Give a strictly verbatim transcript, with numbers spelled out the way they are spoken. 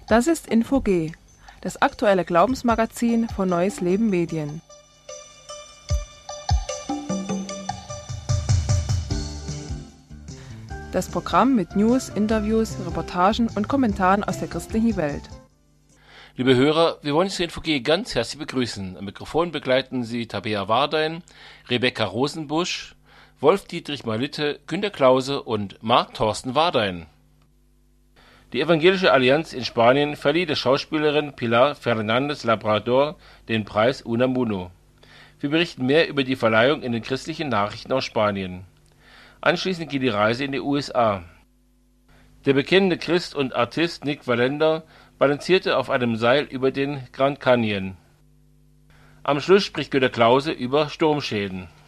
Das ist Info G, das aktuelle Glaubensmagazin von Neues Leben Medien. Das Programm mit News, Interviews, Reportagen und Kommentaren aus der christlichen Welt. Liebe Hörer, wir wollen Sie zu Info G ganz herzlich begrüßen. Am Mikrofon begleiten Sie Tabea Wardein, Rebecca Rosenbusch, Wolf-Dietrich Malitte, Günter Klause und Marc-Thorsten Wardein. Die Evangelische Allianz in Spanien verlieh der Schauspielerin Pilar Fernández Labrador den Preis Unamuno. Wir berichten mehr über die Verleihung in den christlichen Nachrichten aus Spanien. Anschließend geht die Reise in die U S A. Der bekennende Christ und Artist Nick Wallenda balancierte auf einem Seil über den Grand Canyon. Am Schluss spricht Günter Klause über Sturmschäden.